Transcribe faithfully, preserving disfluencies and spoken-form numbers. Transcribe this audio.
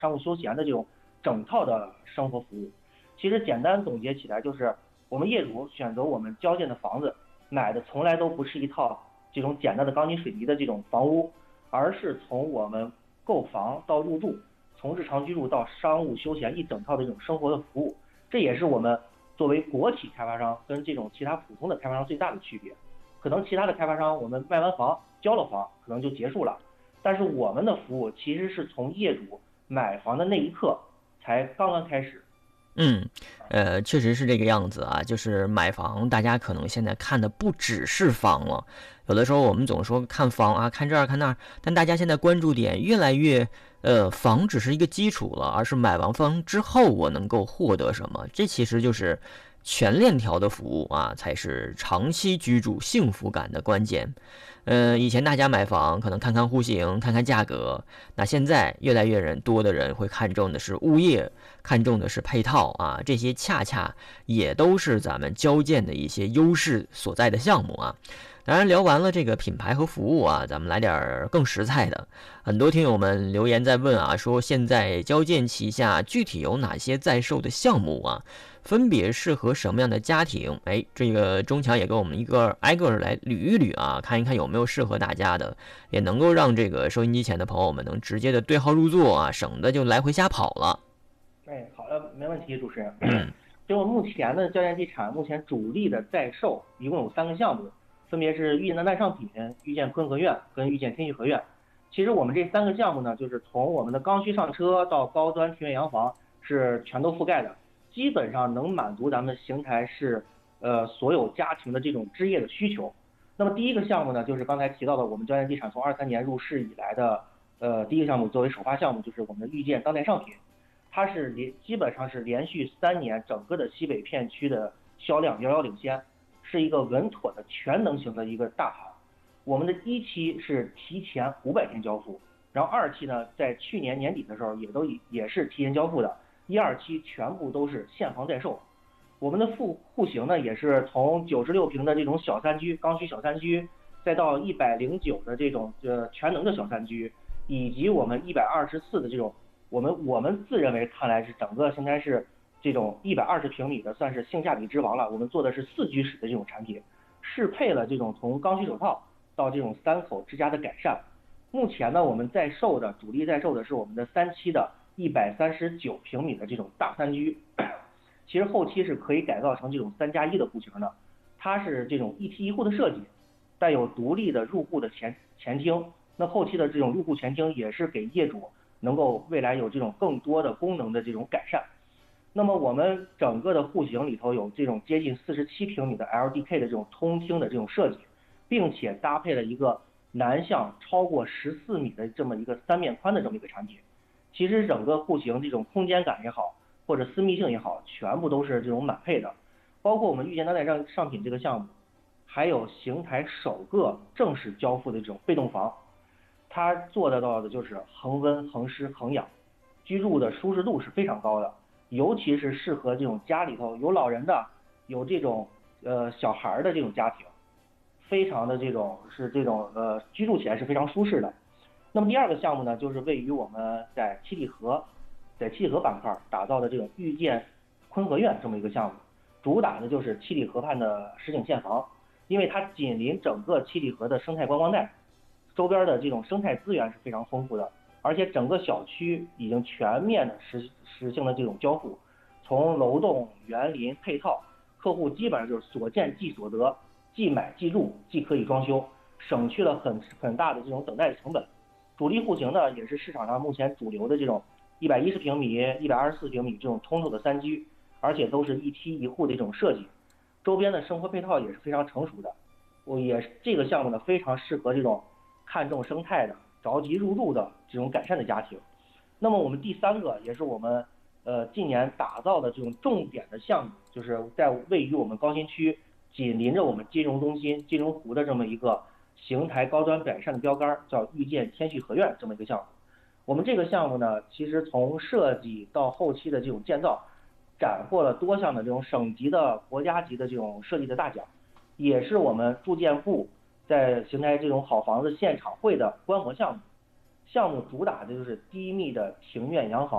商务休闲的这种整套的生活服务。其实简单总结起来就是，我们业主选择我们交建的房子，买的从来都不是一套这种简单的钢筋水泥的这种房屋，而是从我们购房到入住，从日常居住到商务休闲一整套的这种生活的服务。这也是我们作为国企开发商跟这种其他普通的开发商最大的区别。可能其他的开发商我们卖完房交了房可能就结束了，但是我们的服务其实是从业主买房的那一刻才刚刚开始。 嗯，呃，确实是这个样子啊。就是买房，大家可能现在看的不只是房了。有的时候我们总说看房啊，看这儿看那儿，但大家现在关注点越来越，呃，房只是一个基础了，而是买完房之后我能够获得什么。这其实就是全链条的服务啊，才是长期居住幸福感的关键。呃，以前大家买房可能看看户型，看看价格，那现在越来越人多的人会看重的是物业，看重的是配套啊，这些恰恰也都是咱们交建的一些优势所在的项目啊。当然，聊完了这个品牌和服务啊，咱们来点更实在的。很多听友们留言在问啊，说现在交建旗下具体有哪些在售的项目啊？分别适合什么样的家庭？哎，这个钟强也给我们一个挨个来捋一捋啊，看一看有没有适合大家的，也能够让这个收音机前的朋友们能直接的对号入座啊，省得就来回瞎跑了。 哎，好的，没问题，主持人。 嗯就目前的交建地产，目前主力的在售一共有三个项目，分别是遇见南大上品、遇见坤和苑跟遇见天续合苑。其实我们这三个项目呢，就是从我们的刚需上车到高端庭院洋房是全都覆盖的，基本上能满足咱们邢台市呃所有家庭的这种置业的需求。那么第一个项目呢，就是刚才提到的我们交建地产从二三年入市以来的呃第一个项目，作为首发项目，就是我们的遇见当代上品。它是连基本上是连续三年整个的西北片区的销量遥遥领先，是一个稳妥的全能型的一个大盘。我们的一期是提前五百天交付，然后二期呢在去年年底的时候也都也是提前交付的，一二期全部都是现房在售。我们的户户型呢也是从九十六平的这种小三居刚需小三居，再到一百零九的这种呃全能的小三居，以及我们一百二十四的这种我们我们自认为看来是整个邢台市这种一百二十平米的算是性价比之王了。我们做的是四居室的这种产品，适配了这种从刚需首套到这种三口之家的改善。目前呢，我们在售的主力在售的是我们的三期的一百三十九平米的这种大三居，其实后期是可以改造成这种三加一的户型的。它是这种一梯一户的设计，带有独立的入户的前前厅。那后期的这种入户前厅也是给业主能够未来有这种更多的功能的这种改善。那么我们整个的户型里头有这种接近四十七平米的 L D K 的这种通厅的这种设计，并且搭配了一个南向超过十四米的这么一个三面宽的这么一个产品。其实整个户型这种空间感也好，或者私密性也好，全部都是这种满配的。包括我们遇见当代上上品这个项目，还有邢台首个正式交付的这种被动房，它做得到的就是恒温、恒湿、恒氧，居住的舒适度是非常高的，尤其是适合这种家里头有老人的、有这种呃小孩的这种家庭，非常的这种是这种呃居住起来是非常舒适的。那么第二个项目呢，就是位于我们在七里河，在七里河板块打造的这种遇见坤和苑这么一个项目，主打的就是七里河畔的实景现房，因为它紧邻整个七里河的生态观光带。周边的这种生态资源是非常丰富的，而且整个小区已经全面的实实行了这种交付，从楼栋、园林配套，客户基本上就是所见即所得，即买即入，既可以装修，省去了很很大的这种等待成本。主力户型呢，也是市场上目前主流的这种一百一十平米、一百二十四平米这种通透的三居，而且都是一梯一户的这种设计，周边的生活配套也是非常成熟的。我也这个项目呢，非常适合这种看重生态的、着急入住的这种改善的家庭。那么我们第三个也是我们呃近年打造的这种重点的项目，就是在位于我们高新区，紧邻着我们金融中心、金融湖的这么一个邢台高端改善的标杆，叫遇见天续合苑这么一个项目。我们这个项目呢，其实从设计到后期的这种建造，斩获了多项的这种省级的、国家级的这种设计的大奖，也是我们住建部在邢台这种好房子现场会的观摩项目。项目主打的就是低密的庭院洋房。